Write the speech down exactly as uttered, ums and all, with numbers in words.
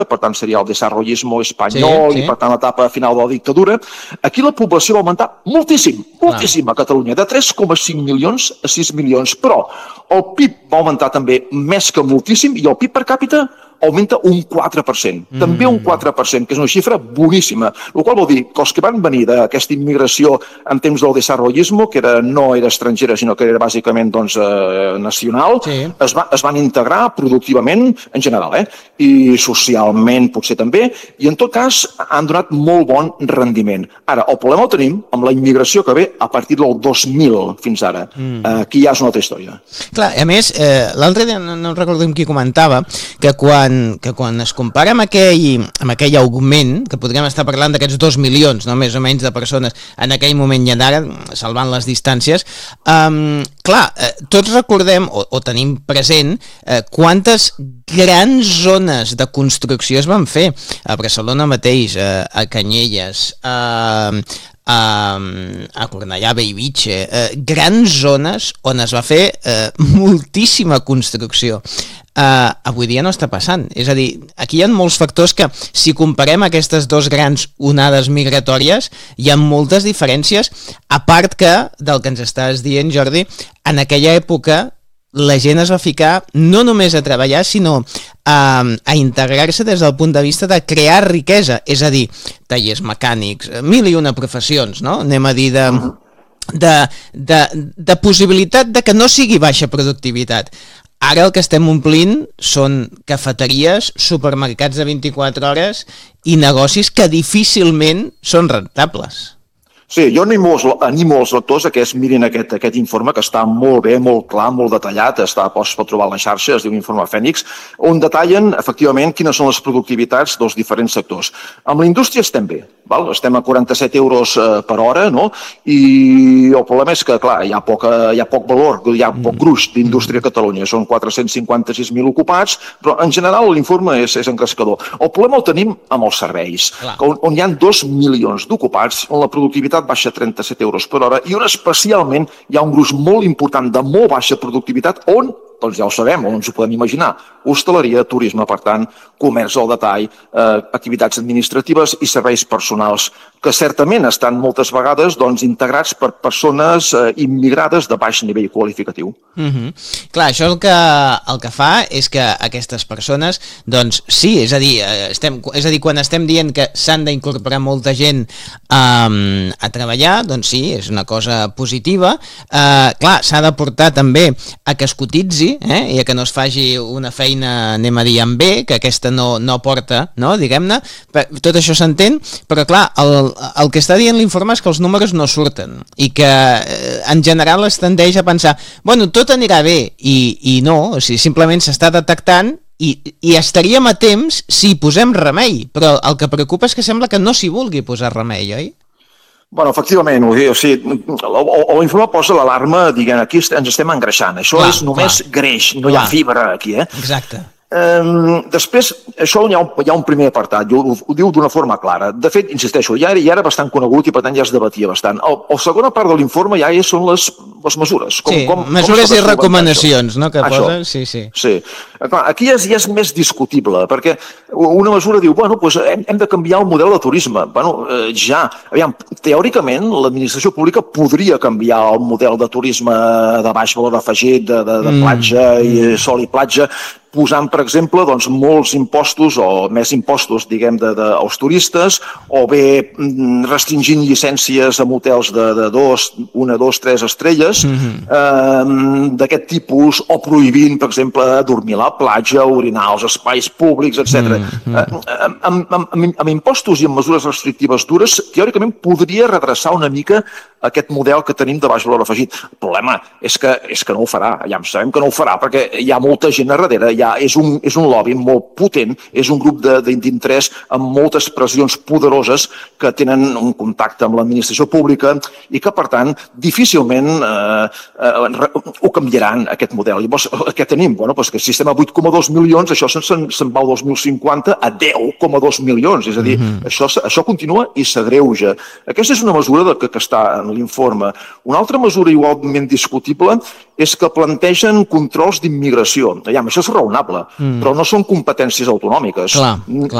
per tant seria el desarrollismo espanyol, sí, sí. I per tant l'etapa final de la dictadura. Aquí la població va augmentar moltíssim, moltíssim a Catalunya, de tres coma cinc milions a sis milions, però el P I B va augmentar també més que moltíssim i el P I B per càpita augmenta un quatre per cent, mm. també un quatre per cent, que és una xifra boníssima, el qual vol dir que els que van venir d'aquesta immigració en temps del desarrollismo, que era, no era estrangera, sinó que era bàsicament doncs, eh, nacional, sí. es, va, es van integrar productivament en general, eh? I socialment potser també, i en tot cas han donat molt bon rendiment. Ara, el problema el tenim amb la immigració que ve a partir del dos mil fins ara. Mm. Eh, aquí ja és una altra història. Clar, a més, eh, l'altre dia no, no recordo qui comentava que quan que quan es compara amb aquell, amb aquell augment, que podríem estar parlant d'aquests dos milions, no, més o menys, de persones en aquell moment i en ara, salvant les distàncies, um, clar, eh, tots recordem, o, o tenim present, eh, quantes grans zones de construcció es van fer a Barcelona mateix, eh, a Canyelles, a... a, a Cornellà, Bellvitge, eh, grans zones on es va fer eh, moltíssima construcció. Uh, avui dia no està passant, és a dir, aquí hi ha molts factors que, si comparem aquestes dues grans onades migratòries, hi ha moltes diferències, a part que, del que ens estàs dient, Jordi, en aquella època la gent es va ficar no només a treballar, sinó a, a integrar-se des del punt de vista de crear riquesa, és a dir, tallers mecànics, mil i una professions, no? Anem a dir de, de, de, de possibilitat de que no sigui baixa productivitat. Ara el que estem omplint són cafeteries, supermercats de vint-i-quatre hores i negocis que difícilment són rentables. Sí, jo animo els, animo els lectors a que es mirin aquest, aquest informe, que està molt bé, molt clar, molt detallat, està, es pot trobar a la xarxa, es diu Informe Fènix, on detallen, efectivament, quines són les productivitats dels diferents sectors. Amb la indústria estem bé, val? Estem a quaranta-set euros per hora, no? I el problema és que, clar, hi ha, poca, hi ha poc valor, hi ha poc gruix d'indústria a Catalunya, són quatre-cents cinquanta-sis mil ocupats, però en general l'informe és, és encrescador. El problema el tenim amb els serveis, on, on hi ha dos milions d'ocupats, on la productivitat baixa trenta-set euros per hora i on especialment hi ha un gruix molt important de molt baixa productivitat on, doncs ja ho sabem, on ens ho podem imaginar, hostaleria, turisme, per tant, comerç al detall, eh, activitats administratives i serveis personals, que certament estan moltes vegades doncs, integrats per persones eh, immigrades de baix nivell qualificatiu. Mm-hmm. Clar, això el que, el que fa és que aquestes persones, doncs sí, és a dir, estem, és a dir quan estem dient que s'han d'incorporar molta gent um, a treballar, doncs sí, és una cosa positiva. Uh, clar, s'ha de portar també a que es cotitzi, eh, i a que no es faci una feina, anem a dir, en B, que aquesta no, no porta, no, diguem-ne, tot això s'entén, però clar, el, el que està dient l'informe és que els números no surten i que eh, en general es tendeix a pensar, bueno, tot anirà bé, i, i no, o sigui, simplement s'està detectant i, i estaríem a temps si posem remei, però el que preocupa és que sembla que no s'hi vulgui posar remei, oi? Bueno, efectivament, o sigui, l'informe posa l'alarma, diguem, aquí ens estem engreixant. Això clar, és només clar. greix, no clar. hi ha fibra aquí, eh? Exacte. Um, després, això hi ha, un, hi ha un primer apartat, ho, ho diu d'una forma clara. De fet, insisteixo, ja era, ja era bastant conegut i per tant ja es debatia bastant. El, el segona part de l'informe ja són les, les mesures. Com, sí, com, mesures com i recomanacions, no, que això. posen, sí, sí. Sí. Clar, aquí ja és, ja és més discutible, perquè una mesura diu, bueno, doncs hem, hem de canviar el model de turisme. Bueno, eh, ja, aviam, teòricament l'administració pública podria canviar el model de turisme de baix valor afegit, de, de, de platja mm. i sol i platja, posant, per exemple, doncs, molts impostos o més impostos, diguem, de, de, als turistes, o bé restringint llicències a hotels de, de dos, una, dos, tres estrelles, mm-hmm. eh, d'aquest tipus, o prohibint, per exemple, dormir a la platja, orinar als espais públics, etcètera. Mm-hmm. Eh, amb, amb, amb, amb impostos i amb mesures restrictives dures, teòricament podria redreçar una mica aquest model que tenim de baix valor afegit. El problema és que, és que no ho farà, ja sabem que no ho farà, perquè hi ha molta gent a darrere, ja és un, és un lobby molt potent, és un grup d'interès amb moltes pressions poderoses que tenen un contacte amb l'administració pública i que, per tant, difícilment eh, eh, ho canviaran, aquest model. Llavors, què tenim? Bueno, doncs que si estem a vuit coma dos milions, això se'n se va al dos mil cinquanta a deu coma dos milions, és a dir, mm-hmm. això, això continua i s'agreuja. Aquesta és una mesura de, que, que està en l'informe. Una altra mesura igualment discutible és que plantegen controls d'immigració. Aviam, això és raonable, mm. però no són competències autonòmiques. Clar, clar.